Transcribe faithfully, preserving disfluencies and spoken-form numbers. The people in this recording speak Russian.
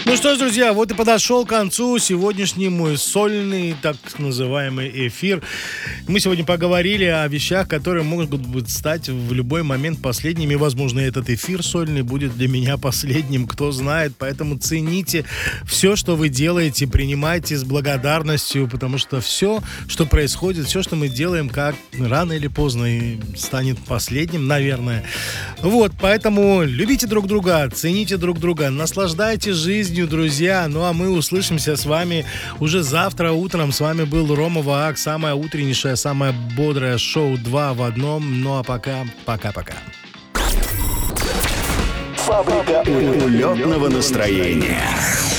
Ну что ж, друзья, вот и подошел к концу сегодняшний мой сольный, так называемый, эфир. Мы сегодня поговорили о вещах, которые могут стать в любой момент последними. Возможно, этот эфир сольный будет для меня последним, кто знает. Поэтому цените все, что вы делаете, принимайте с благодарностью, потому что все, что происходит, все, что мы делаем, как рано или поздно станет последним, наверное. Вот, поэтому любите друг друга, цените друг друга, наслаждайтесь жизнью, друзья. Ну а мы услышимся с вами уже завтра утром. С вами был Рома Ваак, самое утреннейшее, самое бодрое шоу два в одном. Ну а пока, пока-пока. Фабрика улетного настроения.